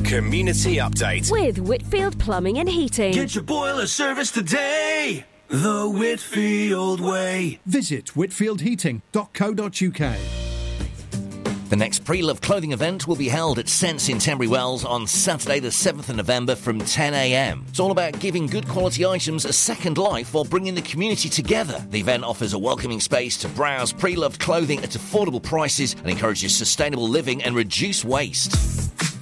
Community Update with Whitfield Plumbing and Heating. Get your boiler service today, the Whitfield way. Visit whitfieldheating.co.uk. The next Pre-Loved clothing event will be held at Sense in Tenbury Wells on Saturday the 7th of November from 10 a.m. It's all about giving good quality items a second life while bringing the community together. The event offers a welcoming space to browse pre-loved clothing at affordable prices and encourages sustainable living and reduce waste.